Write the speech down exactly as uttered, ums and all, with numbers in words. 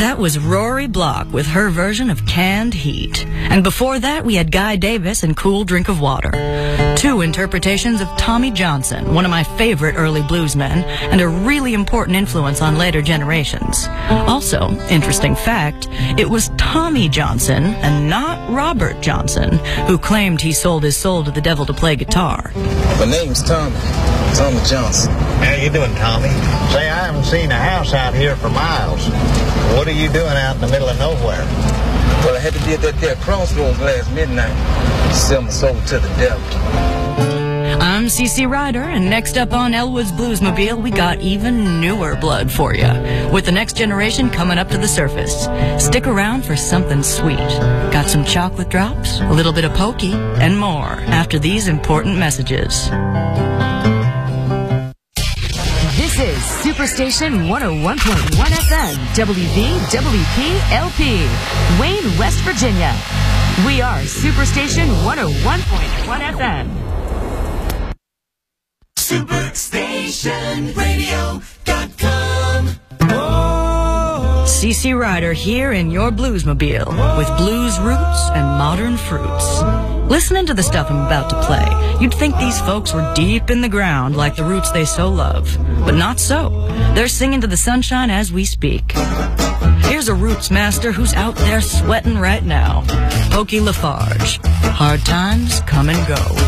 That was Rory Block with her version of Canned Heat. And before that, we had Guy Davis and Cool Drink of Water. Two interpretations of Tommy Johnson, one of my favorite early bluesmen, and a really important influence on later generations. Also, interesting fact, it was Tommy Johnson, and not Robert Johnson, who claimed he sold his soul to the devil to play guitar. My name's Tommy. Tommy Johnson. How you doing, Tommy? Say, I haven't seen a house out here for miles. What are you doing out in the middle of nowhere? Well, I had to be at that there crossroads last midnight. Sell my soul to the devil. I'm C C Ryder, and next up on Elwood's Bluesmobile, we got even newer blood for you, with the next generation coming up to the surface. Stick around for something sweet. Got some chocolate drops, a little bit of pokey, and more after these important messages. This is Superstation one oh one point one F M, W V W P L P, Wayne, West Virginia. We are Superstation one oh one point one F M. Superstation Radio dot com. C C Ryder here in your Bluesmobile with blues roots and modern fruits. Listening to the stuff I'm about to play, you'd think these folks were deep in the ground like the roots they so love. But not so. They're singing to the sunshine as we speak. Here's a roots master who's out there sweating right now. Pokey Lafarge. Hard times come and go.